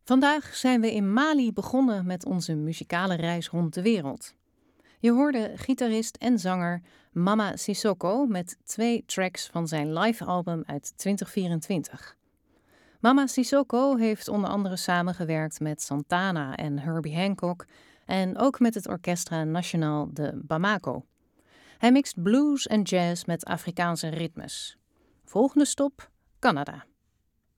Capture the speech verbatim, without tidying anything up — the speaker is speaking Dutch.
Vandaag zijn we in Mali begonnen met onze muzikale reis rond de wereld. Je hoorde gitarist en zanger Mama Sissoko met twee tracks van zijn live-album uit twintig vierentwintig. Mama Sissoko heeft onder andere samengewerkt met Santana en Herbie Hancock en ook met het Orchestra National de Bamako. Hij mixt blues en jazz met Afrikaanse ritmes. Volgende stop, Canada.